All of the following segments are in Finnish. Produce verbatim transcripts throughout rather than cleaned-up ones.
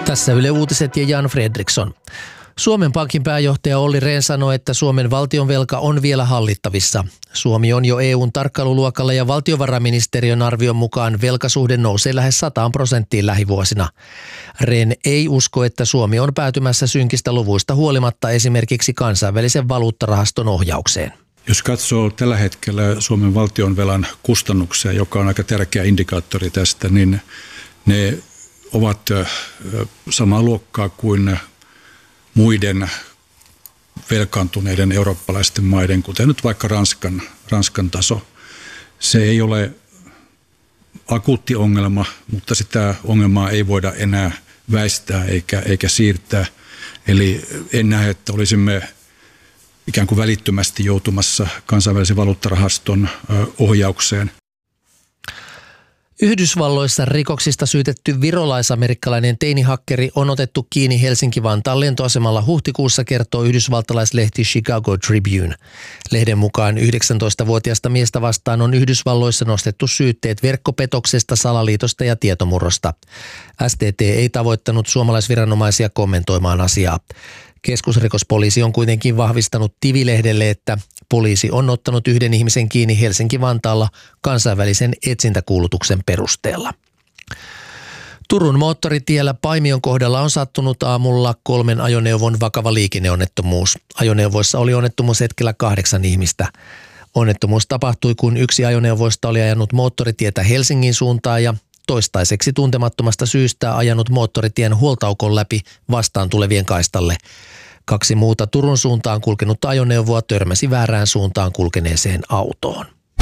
Tässä Yle Uutiset ja Jan Fredriksson. Suomen Pankin pääjohtaja Olli Rehn sanoi, että Suomen valtionvelka on vielä hallittavissa. Suomi on jo E U:n tarkkailuluokalla ja valtiovarainministeriön arvion mukaan velkasuhde nousee lähes sataan prosenttiin lähivuosina. Rehn ei usko, että Suomi on päätymässä synkistä luvuista huolimatta esimerkiksi kansainvälisen valuuttarahaston ohjaukseen. Jos katsoo tällä hetkellä Suomen valtionvelan kustannuksia, joka on aika tärkeä indikaattori tästä, niin ne ovat samaa luokkaa kuin muiden velkaantuneiden eurooppalaisten maiden, kuten nyt vaikka Ranskan, Ranskan taso. Se ei ole akuutti ongelma, mutta sitä ongelmaa ei voida enää väistää eikä, eikä siirtää. Eli en näe, että olisimme ikään kuin välittömästi joutumassa kansainvälisen valuuttarahaston ohjaukseen. Yhdysvalloissa rikoksista syytetty virolaisamerikkalainen teinihakkeri on otettu kiinni Helsinki-Vantaan lentoasemalla huhtikuussa, kertoo yhdysvaltalaislehti Chicago Tribune. Lehden mukaan yhdeksäntoistavuotiaasta miestä vastaan on Yhdysvalloissa nostettu syytteet verkkopetoksesta, salaliitosta ja tietomurrosta. S T T ei tavoittanut suomalaisviranomaisia kommentoimaan asiaa. Keskusrikospoliisi on kuitenkin vahvistanut Tivi-lehdelle, että poliisi on ottanut yhden ihmisen kiinni Helsinki-Vantaalla kansainvälisen etsintäkuulutuksen perusteella. Turun moottoritiellä Paimion kohdalla on sattunut aamulla kolmen ajoneuvon vakava liikenneonnettomuus. Ajoneuvoissa oli onnettomuushetkellä kahdeksan ihmistä. Onnettomuus tapahtui, kun yksi ajoneuvoista oli ajanut moottoritietä Helsingin suuntaan ja toistaiseksi tuntemattomasta syystä ajanut moottoritien huoltaukon läpi vastaan tulevien kaistalle. Kaksi muuta Turun suuntaan kulkenutta ajoneuvoa törmäsi väärään suuntaan kulkeneeseen autoon.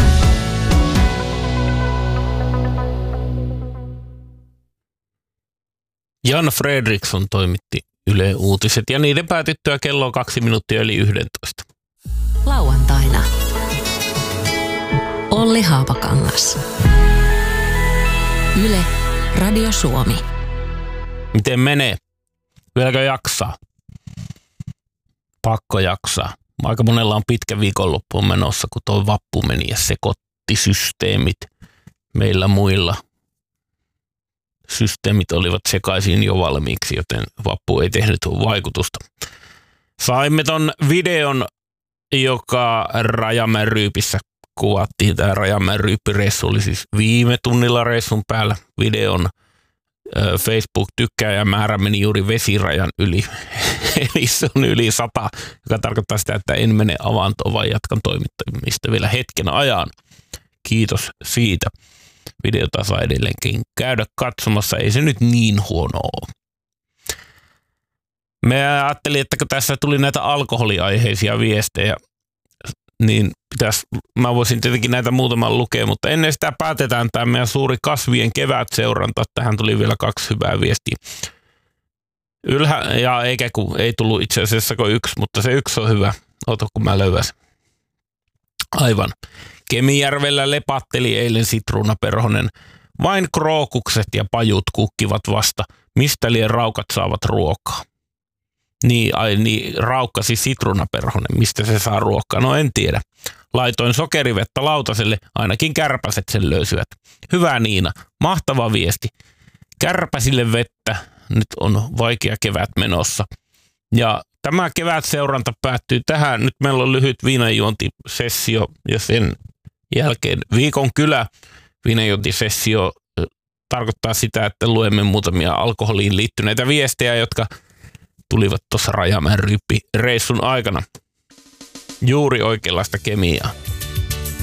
Jan Fredriksson toimitti Yle Uutiset ja niiden päätyttyä kello kaksi minuuttia yli yhdentoista. Lauantaina Olli Haapakangas. Yle Radio Suomi. Miten menee? Vieläkö jaksaa? Pakko jaksaa. Aika monella on pitkä viikonloppu menossa, kun tuo vappu meni ja sekoitti systeemit. Meillä muilla systeemit olivat sekaisin jo valmiiksi, joten vappu ei tehnyt vaikutusta. Saimme ton videon, joka Rajamäen Ryypissä kuvattiin. Tämä Rajamäen Ryyppireissu oli siis viime tunnilla reissun päällä. Videon Facebook-tykkääjämäärä meni juuri vesirajan yli. Eli se on yli sata, joka tarkoittaa sitä, että en mene avantoon, vaan jatkan toimittamista vielä hetken ajan. Kiitos siitä. Videota saa edelleenkin käydä katsomassa. Ei se nyt niin huono ole. Me ajattelin, että kun tässä tuli näitä alkoholiaiheisia viestejä, niin pitäisi, mä voisin tietenkin näitä muutaman lukea, mutta ennen sitä päätetään tämä meidän suuri kasvien kevätseuranta. Tähän tuli vielä kaksi hyvää viestiä. Ylhä, ja eikä kun ei tullut itse asiassa kuin yksi, mutta se yksi on hyvä. Ota kun mä löydän. Aivan. Kemijärvellä lepatteli eilen sitruunaperhonen. Vain krookukset ja pajut kukkivat vasta. Mistä liian raukat saavat ruokaa? Niin, ai niin, raukkasi sitruunaperhonen. Mistä se saa ruokaa? No en tiedä. Laitoin sokerivettä lautaselle, ainakin kärpäset sen löysyvät. Hyvä Niina, mahtava viesti. Kärpäsille vettä, nyt on vaikea kevät menossa. Ja tämä kevätseuranta päättyy tähän. Nyt meillä on lyhyt viinanjuontisessio ja sen jälkeen viikon kylä. Viinanjuontisessio tarkoittaa sitä, että luemme muutamia alkoholiin liittyneitä viestejä, jotka tulivat tuossa Rajamäen Ryyppi reissun aikana. Juuri oikeanlaista kemiaa.